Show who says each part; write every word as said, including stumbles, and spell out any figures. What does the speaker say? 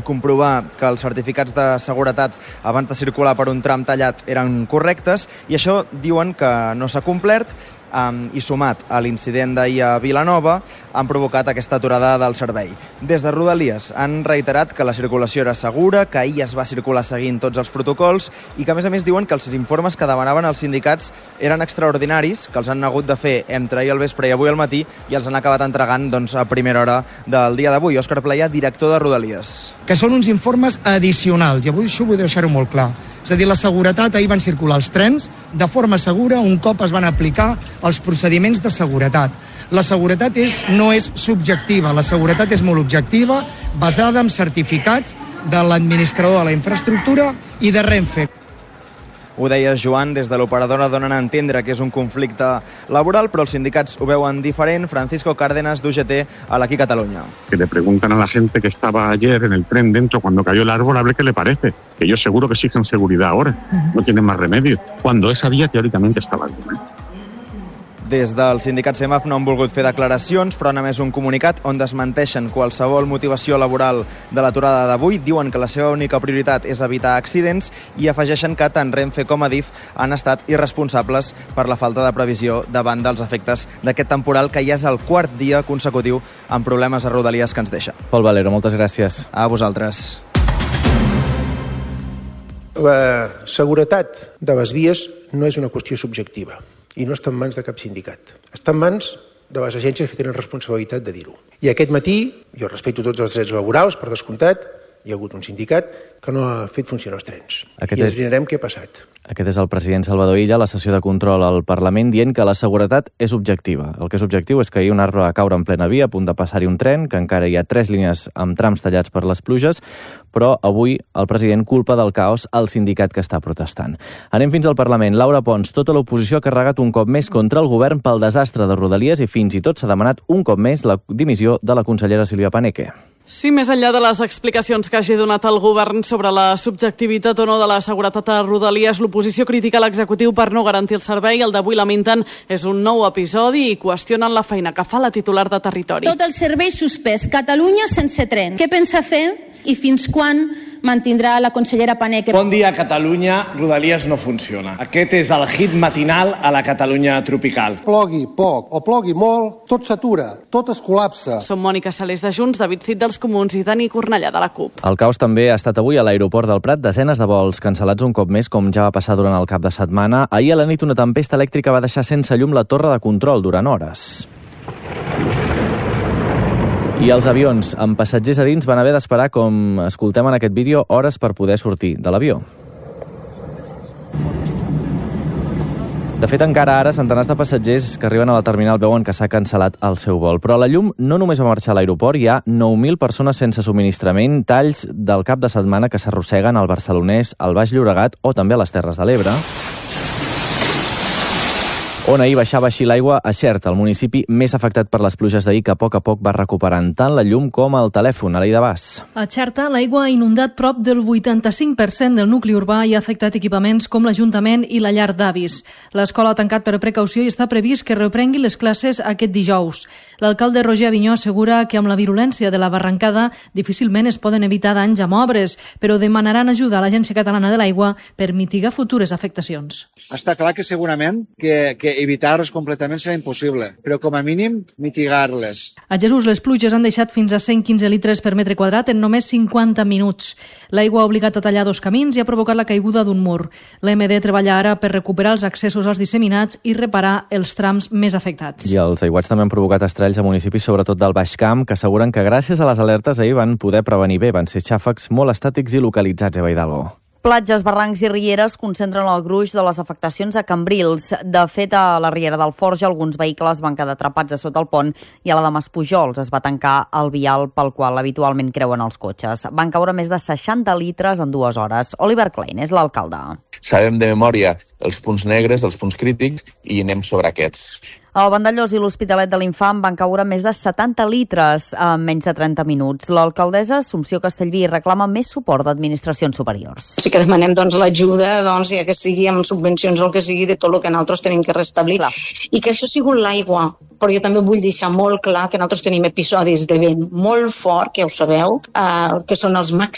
Speaker 1: comprovar que els certificats de seguretat abans de circular per un tram tallat eren correctes, i això diuen que no s'ha complert, Um, i sumat a l'incident d'ahir a Vilanova han provocat aquesta aturada del servei. Des de Rodalies han reiterat que la circulació era segura, que ahir es va circular seguint tots els protocols i que a més a més diuen que els informes que demanaven els sindicats eren extraordinaris, que els han hagut de fer entre ahir al vespre i avui al matí i els han acabat entregant doncs, a primera hora del dia d'avui. Òscar Playà, director de Rodalies.
Speaker 2: Que són uns informes addicionals, i avui això vull deixar-ho molt clar. És a dir, la seguretat, ahir van circular els trens de forma segura un cop es van aplicar els procediments de seguretat. La seguretat és, no és subjectiva, la seguretat és molt objectiva, basada en certificats de l'administrador de la infraestructura i de Renfe.
Speaker 1: Ho deia Joan, des de l'operadora donen a entendre que és un conflicte laboral, però els sindicats ho veuen diferent. Francisco Cárdenas, d'U G T, a l'Aquí Catalunya.
Speaker 3: Que le preguntan a la gente que estaba ayer en el tren dentro cuando cayó el árbol a ver qué le parece. Que ellos seguro que exigen seguridad ahora. No tienen más remedio. Cuando esa vía teóricamente estaba bien, ¿eh?
Speaker 1: Des del sindicat CEMAF no han volgut fer declaracions, però han emès un comunicat on desmenteixen qualsevol motivació laboral de l'aturada d'avui. Diuen que la seva única prioritat és evitar accidents i afegeixen que tant Renfe com Adif han estat irresponsables per la falta de previsió davant dels efectes d'aquest temporal que ja és el quart dia consecutiu amb problemes a Rodalies que ens deixa.
Speaker 4: Pol Valero, moltes gràcies.
Speaker 1: A vosaltres.
Speaker 5: La seguretat de les vies no és una qüestió subjectiva i no està en mans de cap sindicat. Està en mans de les agències que tenen responsabilitat de dir-ho. I aquest matí, jo respecto tots els drets laborals, per descomptat, hi ha hagut un sindicat que no ha fet funcionar els trens. Aquest I ens direm què ha passat.
Speaker 4: Aquest és el president Salvador Illa a la sessió de control al Parlament dient que la seguretat és objectiva. El que és objectiu és que ahir un arbre va caure en plena via, a punt de passar-hi un tren, que encara hi ha tres línies amb trams tallats per les pluges, però avui el president culpa del caos al sindicat que està protestant. Anem fins al Parlament. Laura Pons, tota l'oposició ha carregat un cop més contra el govern pel desastre de Rodalies i fins i tot s'ha demanat un cop més la dimissió de la consellera Silvia Paneque.
Speaker 6: Sí, més enllà de les explicacions que hagi donat el govern sobre la subjectivitat o no de la seguretat a Rodalies, l'oposició critica l'executiu per no garantir el servei. El d'avui, lamenten, és un nou episodi i qüestionen la feina que fa la titular de Territori.
Speaker 7: Tot el servei suspès. Catalunya sense tren. Què pensa fer i fins quan mantindrà la consellera Paneque?
Speaker 8: Bon dia, Catalunya. Rodalies no funciona. Aquest és el hit matinal a la Catalunya tropical.
Speaker 9: Plogui poc o plogui molt, tot s'atura, tot es col·lapsa.
Speaker 6: Som Mònica Salés de Junts, David Cid dels Comuns i Dani Cornellà de la CUP.
Speaker 4: El caos també ha estat avui a l'aeroport del Prat. Desenes de vols cancel·lats un cop més, com ja va passar durant el cap de setmana. Ahir a la nit una tempesta elèctrica va deixar sense llum la torre de control durant hores. I els avions amb passatgers a dins van haver d'esperar, com escoltem en aquest vídeo, hores per poder sortir de l'avió. De fet, encara ara, centenars de passatgers que arriben a la terminal veuen que s'ha cancel·lat el seu vol. Però la llum no només va marxar a l'aeroport, hi ha nou mil persones sense subministrament, talls del cap de setmana que s'arrosseguen al Barcelonès, al Baix Llobregat o també a les Terres de l'Ebre, on ahir baixava així l'aigua a Xerta, el municipi més afectat per les pluges d'ahir, que a poc a poc va recuperant tant la llum com el telèfon. Aleida Bas.
Speaker 10: A Xerta, l'aigua ha inundat prop del vuitanta-cinc per cent del nucli urbà i ha afectat equipaments com l'Ajuntament i la llar d'avis. L'escola ha tancat per precaució i està previst que reprengui les classes aquest dijous. L'alcalde Roger Avinyó assegura que amb la virulència de la barrancada difícilment es poden evitar danys amb obres, però demanaran ajuda a l'Agència Catalana de l'Aigua per mitigar futures afectacions.
Speaker 11: Està clar que segurament que, que evitar-les completament serà impossible, però com a mínim mitigar-les.
Speaker 10: A Jesús les pluges han deixat fins a cent quinze litres per metre quadrat en només cinquanta minuts. L'aigua ha obligat a tallar dos camins i ha provocat la caiguda d'un mur. L'E M D treballa ara per recuperar els accessos als disseminats i reparar els trams més afectats.
Speaker 4: I els aiguats també han provocat estralls a municipis, sobretot del Baix Camp, que asseguren que gràcies a les alertes ahir van poder prevenir bé. Van ser xàfecs molt estàtics i localitzats, Eva Hidalgo.
Speaker 12: Platges, barrancs i rieres concentren el gruix de les afectacions a Cambrils. De fet, a la riera del Forja alguns vehicles van quedar atrapats a sota el pont i a la de Maspujols es va tancar el vial pel qual habitualment creuen els cotxes. Van caure més de seixanta litres en dues hores. Oliver Klein és l'alcalde.
Speaker 13: Sabem de memòria els punts negres, els punts crítics, i anem sobre aquests.
Speaker 12: Al Vandellós i l'Hospitalet de l'Infant van caure més de setanta litres en menys de trenta minuts. L'alcaldessa Assumpció Castellví reclama més suport d'administracions superiors.
Speaker 14: Sí que demanem doncs, l'ajuda, doncs, ja que sigui amb subvencions o el que sigui, de tot el que nosaltres tenim que restablir. Clar. I que això ha sigut l'aigua. Però jo també vull deixar molt clar que nosaltres tenim episodis de vent molt fort, que ja ho sabeu, eh, que són els màxims